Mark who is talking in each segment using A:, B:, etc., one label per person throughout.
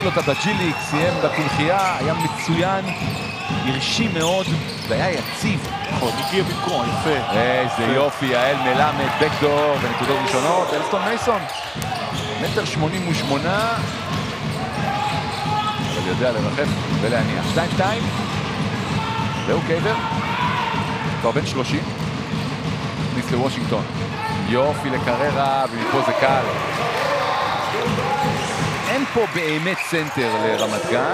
A: אותה בג'יליק, סיים בקונחייה, היה מצוין, הרשי מאוד, והיה יציב.
B: נכון, הגיע במקום, יפה.
A: איזה יופי, יעל מלמד, בקדור, ונקודות ראשונות, אלסטון מייסון. 1.88 מטר, אבל יודע לרחב ולהניח. 2-2, והוא קייבר, כבר בן 30, נכנס לוושינגטון. יופי לקררה, ומפה זה קל. אין פה באמת סנטר לרמת גן,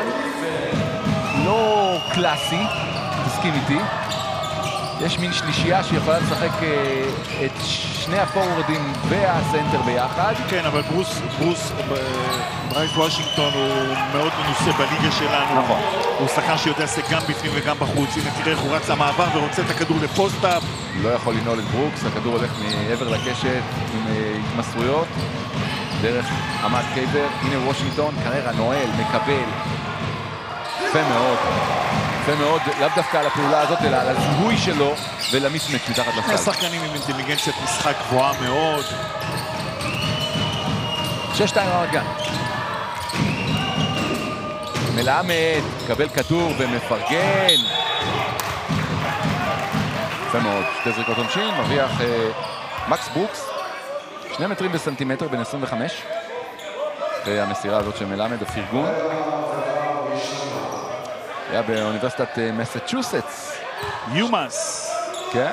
A: לא קלאסי, תסכים איתי. יש מין שלישייה שיכולה לשחק את שני הפורורדים והסנטר ביחד.
B: כן, אבל ברייס וושינגטון הוא מאוד מנוסה בליגה שלנו.
A: נכון.
B: הוא שחקן שיודע לעשות גם בפנים וגם בחוץ. הנה תראה איך הוא רץ למעבר ורוצה את הכדור לפוסט-אפ.
A: לא יכול לנעול את ברוקס, הכדור הולך מעבר לקשת עם התמסרויות. דרך עמד קייבר, הנה וושינגטון, קריירה נועל, מקבל. יפה מאוד. יפה מאוד, לאו דווקא על הפעולה הזאת, אלא על הזיהוי שלו ולמיסמץ' מתחת לסל.
B: שני שחקנים עם אינטליגנציית משחק גבוהה מאוד.
A: 6-2 רמת גן. מלמד, קבל כדור ומפרגן. יפה מאוד, שתי זריקות עונשין, מרוויח מקס ברוקס. 2 מטרים בסנטימטר, בין 25. אחרי המסירה הזאת של מלמד, הפרגון. היה באוניברסיטת מסצ'וסטס.
B: יומאס.
A: כן.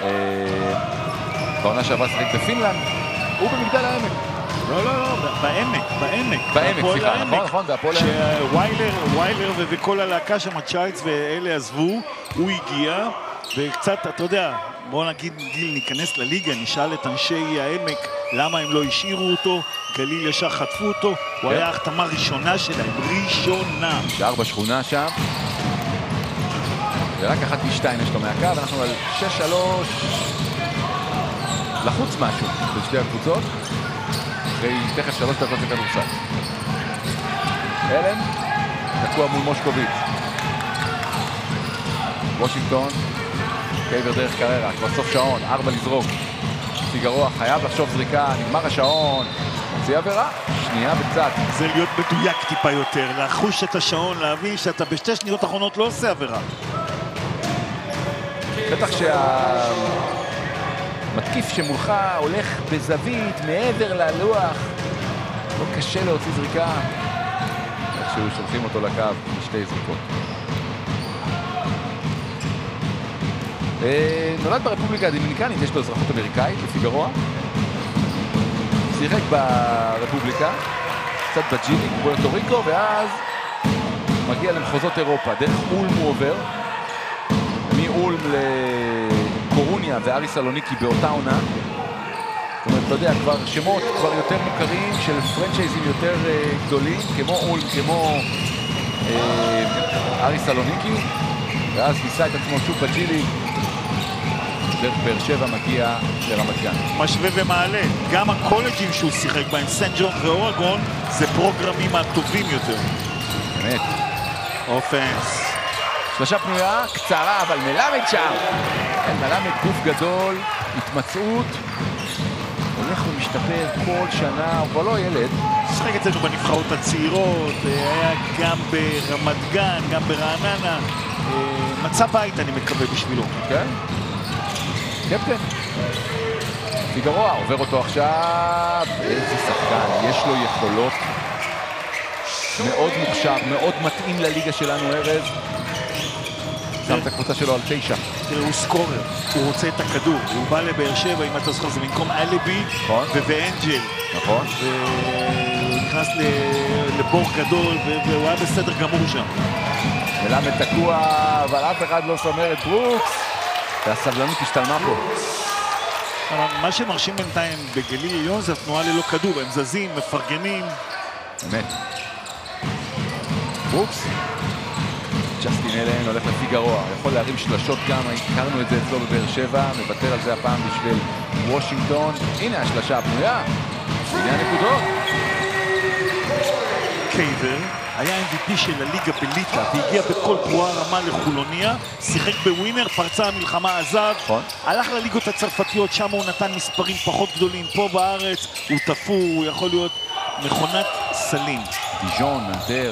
A: בעונה שעברה שחק בפינלנד. הוא במגדל העמק.
B: לא, בעמק.
A: בעמק, סליחה, נכון, בהפועל העמק.
B: שוויילר וכל הלהקה שם, צ'ייץ ואלה עזבו, הוא הגיע, וקצת, אתה יודע, בואו נגיד, גיל, ניכנס לליגה, נשאל את אנשי העמק למה הם לא השאירו אותו, גליל ישר חטפו אותו, הוא היה החתמה ראשונה שלהם, ראשונה. שער
A: בשכונה שם. ורק 1-2 יש לו מהקו, אנחנו על 6-3 לחוץ משהו בשתי הקבוצות. אחרי תכף 3 דקות לכדורסל. אלן, תקוע מול מושקוביץ. וושינגטון, קייבר דרך קריירה, כבר סוף שעון, 4 לזרוק. פיגרו חייב לחשוב זריקה, נגמר השעון, מוציא עבירה, שנייה וקצת.
B: זה להיות מדויק טיפה יותר, לחוש את השעון, להבין שאתה בשתי שניות האחרונות לא עושה עבירה.
A: בטח שהמתקיף שמולך הולך בזווית מעבר ללוח, לא קשה להוציא זריקה. איכשהו שולחים אותו לקו בשתי זריקות. נולד ברפובליקה הדומיניקנית, יש לו אזרחות אמריקאית, לפיגרו. שיחק ברפובליקה, קצת בג'יליק, פוארטו ריקו, ואז מגיע למחוזות אירופה. דרך אולם הוא עובר, מאולם לקורוניה וארי סלוניקי באותה עונה. זאת אומרת, אתה יודע, כבר שמות כבר יותר מוכרים של פרנצ'ייזים יותר גדולים, כמו אולם, כמו ארי סלוניקי, ואז ניסה את עצמו שוב בג'יליק. דרך באר שבע מגיע לרמת גן.
B: משווה ומעלה, גם הקולג'ים שהוא שיחק בהם, סן ג'ון ואורגון, זה פרוגרמים הטובים יותר.
A: באמת.
B: אופנס.
A: שלושה פנויה, קצרה, אבל מלמד שם. כן, מלמד גוף גדול, התמצאות. הולך ומשתפר כל שנה, הוא כבר לא ילד.
B: שחק אצלנו בנבחרות הצעירות, היה גם ברמת גן, גם ברעננה. מצא בית אני מקווה בשבילו.
A: כן? קפטן. פיגרו עובר אותו עכשיו. איזה שחקן, יש לו יכולות. מאוד מוכשר, מאוד מתאים לליגה שלנו ארז. שם את הקבוצה שלו על 9.
B: תראה, הוא סקורר, הוא רוצה את הכדור. הוא בא לבאר שבע, אם אתה זוכר, זה במקום אלבי ואנג'ל.
A: נכון.
B: והוא נכנס לבור גדול, והוא היה בסדר גמור שם.
A: מלמד תקוע, אבל אף אחד לא שומר את ברוקס. והסבלנות השתלמה פה.
B: מה שמרשים בינתיים בגליל עליון זה התנועה ללא כדור, הם זזים, מפרגנים.
A: באמת. ברוקס. ג'סטין אלן הולך לפיגרו, יכול להרים שלשות גם, הכרנו את זה אצלו בבאר שבע, מוותר על זה הפעם בשביל וושינגטון. הנה השלשה הפנויה, עניין נקודות.
B: קייבר היה MVP של הליגה בליטא, והגיע בכל פרועה רמה לחולוניה, שיחק בווינר, פרצה המלחמה, עזב, הלך לליגות הצרפתיות, שם הוא נתן מספרים פחות גדולים, פה בארץ הוא תפור, הוא יכול להיות מכונת סלים.
A: דיז'ון, ננטר,